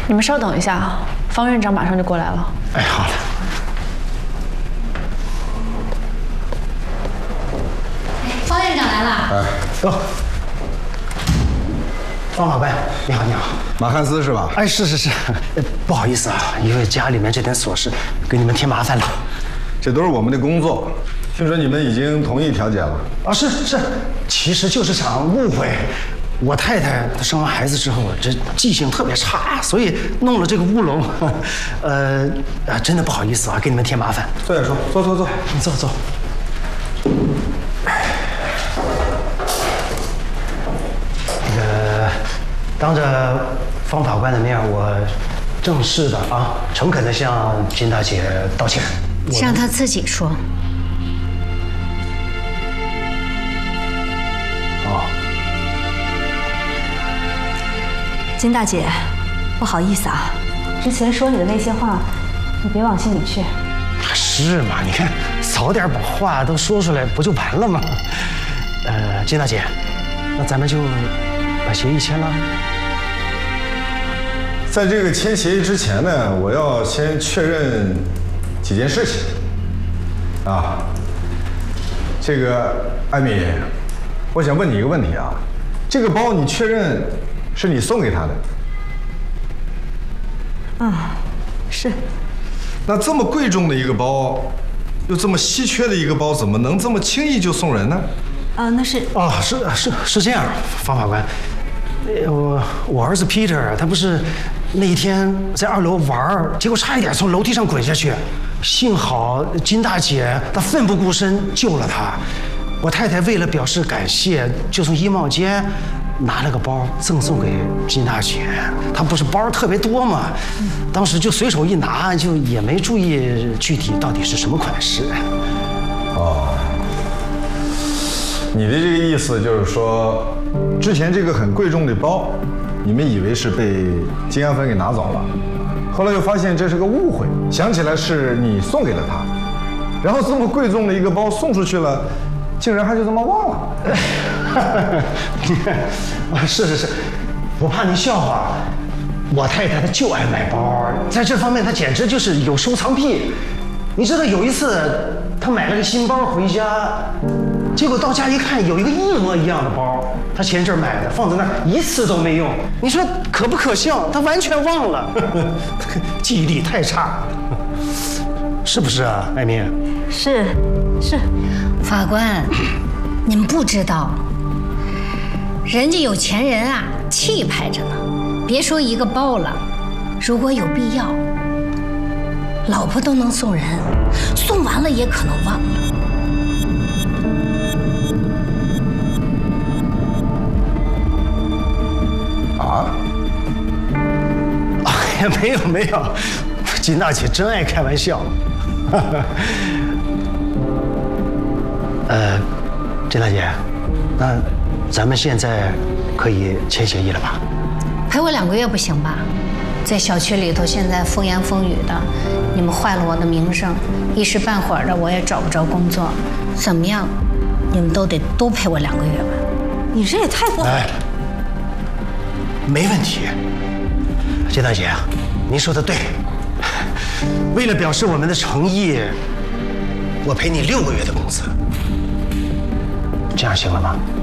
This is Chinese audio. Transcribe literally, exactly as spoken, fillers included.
你们稍等一下啊，方院长马上就过来了。 哎，好了。 方院长来了。 哎，走。方法官，你好，你好。 马汉斯是吧？ 哎，是是是。不好意思啊，因为家里面这点琐事，给你们添麻烦了。 这都是我们的工作。听说你们已经同意调解了？ 啊，是是，其实就是场误会。我太太她生完孩子之后，这记性特别差，所以弄了这个乌龙。呃，啊，真的不好意思啊，给你们添麻烦。 坐下说，坐坐坐， 你坐坐。那个，当着方法官的面，我正式的啊，诚恳的向金大姐道歉。 让她自己说。 哦。 金大姐，不好意思啊，之前说你的那些话，你别往心里去。 是嘛？你看，早点把话都说出来，不就完了吗？呃，金大姐，那咱们就把协议签了。 在这个签协议之前呢，我要先确认几件事情。啊，这个艾米，我想问你一个问题啊，这个包你确认是你送给他的？ 啊，是。 那这么贵重的一个包，又这么稀缺的一个包，怎么能这么轻易就送人呢？ 啊，那是哦，是是是这样，方法官，我我儿子 Peter 他不是那一天在二楼玩，结果差一点从楼梯上滚下去，幸好金大姐她奋不顾身救了他。我太太为了表示感谢，就从衣帽间拿了个包赠送给金大姐。她不是包特别多嘛，当时就随手一拿，就也没注意具体到底是什么款式。 哦，你的这个意思就是说，之前这个很贵重的包，你们以为是被金安芬给拿走了，后来又发现这是个误会，想起来是你送给了他，然后这么贵重的一个包送出去了，竟然还就这么忘了。 你看，啊，是是是，我怕您笑话。我太太她就爱买包，在这方面她简直就是有收藏癖。你知道有一次，她买了个新包回家，结果到家一看，有一个一模一样的包，她前阵买的，放在那儿一次都没用。你说可不可笑？她完全忘了，记忆力太差，是不是啊，艾米？ 是是。 法官，你们不知道，人家有钱人啊，气派着呢。别说一个包了，如果有必要，老婆都能送人，送完了也可能忘了。 啊？ 哎呀，没有没有，金大姐真爱开玩笑。呃，金大姐，那咱们现在可以签协议了吧？ 陪我两个月不行吧？在小区里头现在风言风语的，你们坏了我的名声，一时半会儿的我也找不着工作，怎么样？你们都得多陪我两个月吧？ 你这也太不好。 哎，没问题，金大姐，您说的对。为了表示我们的诚意，我赔你六个月的工资，这样行了吗？